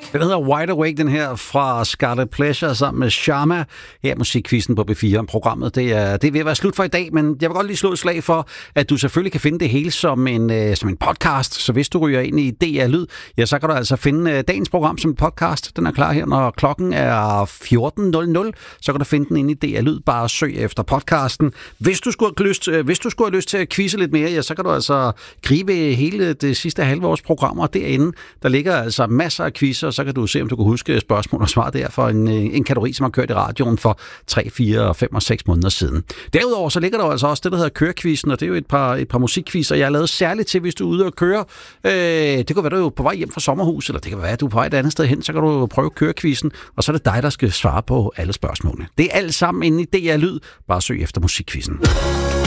Den hedder Wide Awake, den her fra Scarlet Pleasure sammen med Sharma. Her musikquizzen på B4. Programmet det er ved at være slut for i dag, men jeg vil godt lige slå et slag for, at du selvfølgelig kan finde det hele som en podcast. Så hvis du ryger ind i DR Lyd, ja, så kan du altså finde dagens program som en podcast. Den er klar her, når klokken er 14.00. Så kan du finde den inde i DR Lyd. Bare søg efter podcasten. Hvis du skulle have lyst til at quizze lidt mere, ja, så kan du altså gribe hele det sidste halve års programmer derinde. Der ligger altså masser af quizzer, så kan du se, om du kan huske spørgsmål og svar der for en kategori, som har kørt i radioen for 3, 4, 5 og 6 måneder siden. Derudover så ligger der altså også det, der hedder Kørequizzen, og det er jo et par musikquizzer, jeg har lavet særligt til, hvis du er ude og køre. Det kan være, du er på vej hjem fra sommerhus, eller det kan være, at du er på vej et andet sted hen, så kan du prøve Kørequizzen, og så er det dig, der skal svare på alle spørgsmålene. Det er alt sammen inde i DR Lyd. Bare søg efter musikquizzen.